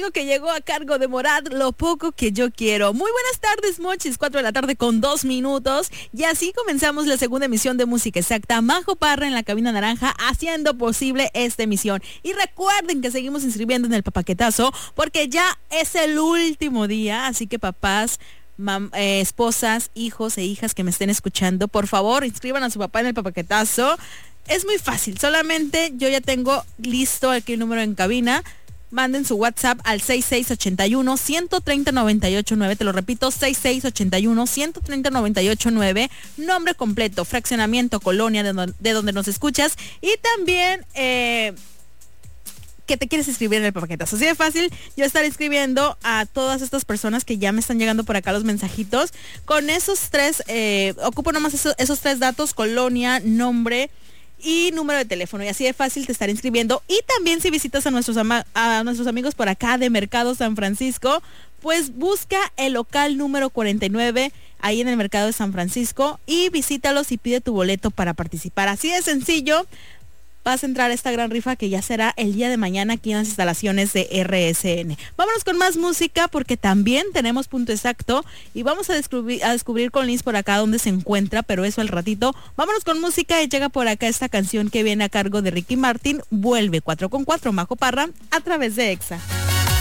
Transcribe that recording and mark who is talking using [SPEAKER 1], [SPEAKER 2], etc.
[SPEAKER 1] uno que llegó a cargo de Morad, Lo poco que yo quiero. Muy buenas tardes, Mochis, 4 de la tarde con 2 minutos. Y así comenzamos la segunda emisión de Música Exacta. Majo Parra en la cabina naranja haciendo posible esta emisión. Y recuerden que seguimos inscribiendo en el papaquetazo porque ya es el último día. Así que papás, esposas, hijos e hijas que me estén escuchando, por favor, inscriban a su papá en el papaquetazo. Es muy fácil, solamente yo ya tengo listo aquí el número en cabina. Manden su WhatsApp al 6681-130-989. Te lo repito, 6681-130-989. Nombre completo, fraccionamiento, colonia de donde nos escuchas. Y también que te quieres inscribir en el paquetazo. Así de fácil, yo estaré inscribiendo a todas estas personas que ya me están llegando por acá los mensajitos. Con esos tres, ocupo nomás esos tres datos: colonia, nombre y número de teléfono, y así de fácil te estaré inscribiendo. Y también si visitas a nuestros amigos por acá de Mercado San Francisco, pues busca el local número 49 ahí en el Mercado de San Francisco y visítalos y pide tu boleto para participar. Así de sencillo. Vas a entrar a esta gran rifa que ya será el día de mañana aquí en las instalaciones de RSN. Vámonos con más música porque también tenemos punto exacto y vamos a descubrir con Liz por acá dónde se encuentra, pero eso al ratito. Vámonos con música y llega por acá esta canción que viene a cargo de Ricky Martin, Vuelve 4 con 4, Majo Parra, a través de EXA.